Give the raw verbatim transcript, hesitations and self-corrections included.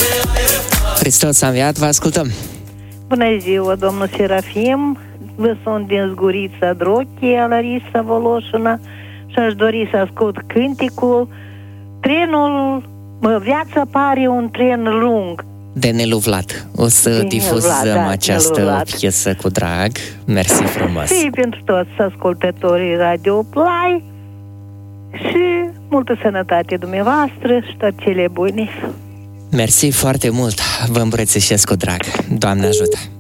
Hristos a înviat, vă ascultăm. Bună ziua, domnul Serafim. Vă sunt din Zgurița Drochie, Larisa Voloșina, și aș dori să ascult cânticul Trenul, mă, viața pare un tren lung. De Nelu Vlad. O să De difuzăm Nelu Vlad, da, această Nelu Vlad. piesă cu drag. Mersi frumos. Și pentru toți ascultătorii Radio Play și multă sănătate dumneavoastră și tot cele bune. Mersi foarte mult. Vă îmbrățișez cu drag. Doamne ajută!